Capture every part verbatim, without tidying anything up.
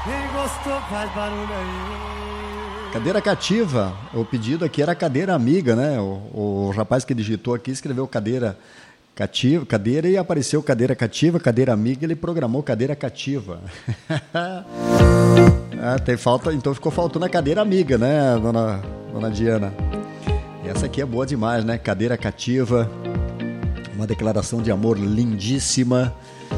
Quem gostou faz barulho aí. Cadeira cativa, o pedido aqui era cadeira amiga, né? O, o rapaz que digitou aqui escreveu cadeira cativa, cadeira e apareceu cadeira cativa, cadeira amiga, ele programou cadeira cativa. Ah, tem falta, então ficou faltando a cadeira amiga, né, dona, dona Diana? Essa aqui é boa demais, né? Cadeira cativa, uma declaração de amor lindíssima.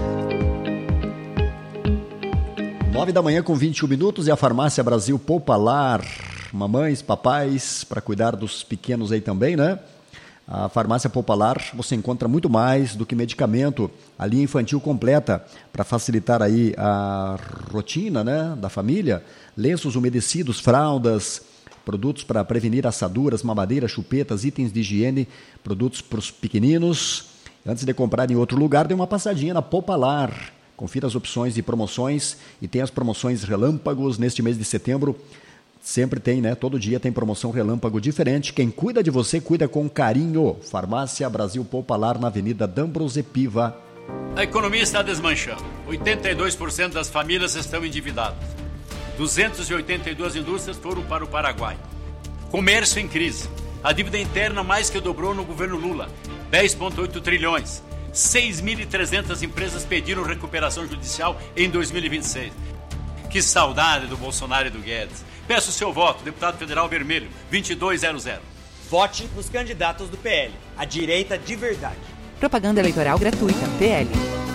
Nove da manhã com vinte e um minutos e a Farmácia Brasil Poupa Lar. Mamães, papais, para cuidar dos pequenos aí também, né? A Farmácia Poupa Lar você encontra muito mais do que medicamento. A linha infantil completa para facilitar aí a rotina, né, da família. Lenços umedecidos, fraldas, produtos para prevenir assaduras, mamadeiras, chupetas, itens de higiene, produtos para os pequeninos. Antes de comprar em outro lugar, dê uma passadinha na Poupa Lar. Confira as opções de promoções e tem as promoções relâmpagos neste mês de setembro. Sempre tem, né? Todo dia tem promoção relâmpago diferente. Quem cuida de você, cuida com carinho. Farmácia Brasil Poupa Lar, na Avenida D'Ambrosio Piva. A economia está desmanchando. oitenta e dois por cento das famílias estão endividadas. duzentas e oitenta e duas indústrias foram para o Paraguai. Comércio em crise. A dívida interna mais que dobrou no governo Lula. dez vírgula oito trilhões. seis mil e trezentas empresas pediram recuperação judicial em dois mil e vinte e seis. Que saudade do Bolsonaro e do Guedes. Peço o seu voto, deputado federal vermelho, vinte e dois zero zero. Vote nos candidatos do P L, a direita de verdade. Propaganda eleitoral gratuita, P L.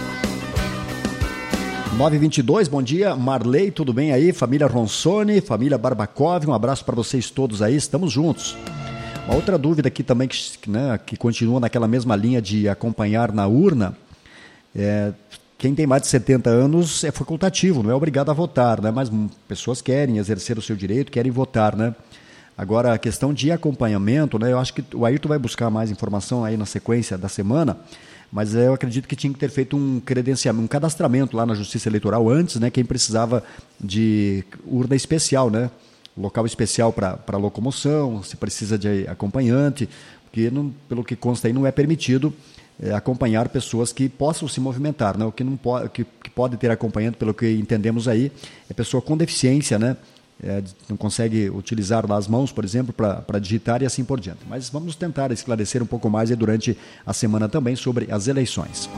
nove e vinte e dois, bom dia, Marley, tudo bem aí? Família Ronsoni, família Barbacov, um abraço para vocês todos aí, estamos juntos. Uma outra dúvida aqui também, que, né, que continua naquela mesma linha de acompanhar na urna, é... Quem tem mais de setenta anos é facultativo, não é obrigado a votar, né? Mas pessoas querem exercer o seu direito, querem votar, né? Agora, a questão de acompanhamento, né? Eu acho que o Ayrton vai buscar mais informação aí na sequência da semana, mas eu acredito que tinha que ter feito um credenciamento, um cadastramento lá na Justiça Eleitoral antes, né? Quem precisava de urna especial, né? Local especial para locomoção, se precisa de acompanhante, porque não, pelo que consta aí não é permitido É, acompanhar pessoas que possam se movimentar, né? O que não pode, que, que pode ter acompanhante, pelo que entendemos aí, é pessoa com deficiência, né? É, não consegue utilizar lá as mãos, por exemplo, para digitar e assim por diante. Mas vamos tentar esclarecer um pouco mais aí durante a semana também sobre as eleições.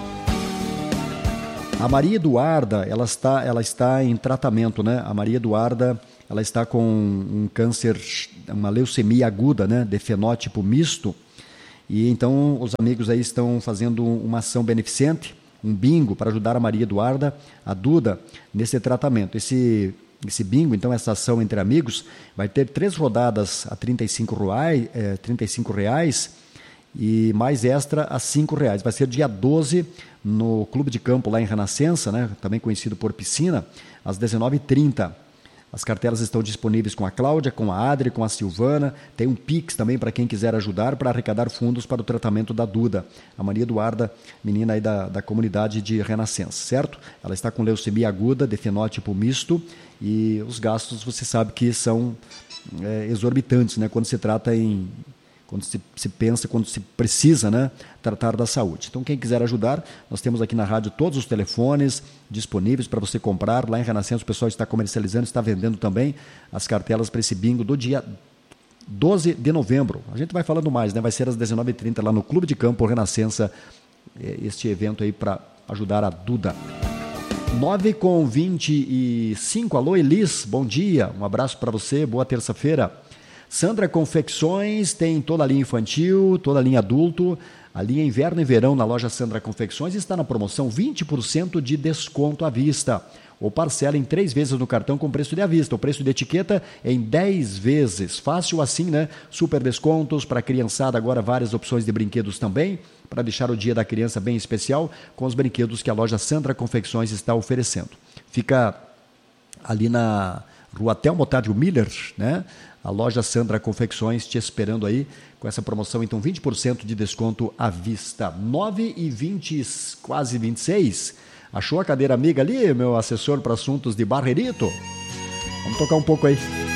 A Maria Eduarda, ela está, ela está em tratamento, né? A Maria Eduarda, ela está com um câncer, uma leucemia aguda, né? De fenótipo misto. E então os amigos aí estão fazendo uma ação beneficente, um bingo para ajudar a Maria Eduarda, a Duda, nesse tratamento. Esse, esse bingo, então, essa ação entre amigos, vai ter três rodadas a trinta e cinco reais, é, trinta e cinco reais e mais extra a cinco reais. Vai ser dia doze no Clube de Campo lá em Renascença, né, também conhecido por Piscina, às dezenove e trinta. As cartelas estão disponíveis com a Cláudia, com a Adri, com a Silvana. Tem um Pix também para quem quiser ajudar para arrecadar fundos para o tratamento da Duda. A Maria Eduarda, menina aí da, da comunidade de Renascença, certo? Ela está com leucemia aguda, de fenótipo misto, e os gastos, você sabe que são é, exorbitantes, né? Quando se trata em... Quando se, se pensa, quando se precisa, né, tratar da saúde. Então, quem quiser ajudar, nós temos aqui na rádio todos os telefones disponíveis para você comprar. Lá em Renascença o pessoal está comercializando, está vendendo também as cartelas para esse bingo do dia doze de novembro. A gente vai falando mais, né? Vai ser às dezenove e trinta lá no Clube de Campo Renascença, este evento aí para ajudar a Duda. nove com vinte e cinco, alô Elis, bom dia, um abraço para você, boa terça-feira. Sandra Confecções tem toda a linha infantil, toda a linha adulto, a linha inverno e verão na loja Sandra Confecções está na promoção vinte por cento de desconto à vista, ou parcela em três vezes no cartão com preço de à vista, o preço de etiqueta em dez vezes, fácil assim, né? Super descontos para a criançada, agora várias opções de brinquedos também, para deixar o dia da criança bem especial, com os brinquedos que a loja Sandra Confecções está oferecendo. Fica ali na Rua Telmo Otávio Miller, né? A loja Sandra Confecções te esperando aí com essa promoção, então vinte por cento de desconto à vista. nove e vinte, quase vinte e seis. Achou a cadeira amiga ali, meu assessor para assuntos de Barreirito? Vamos tocar um pouco aí.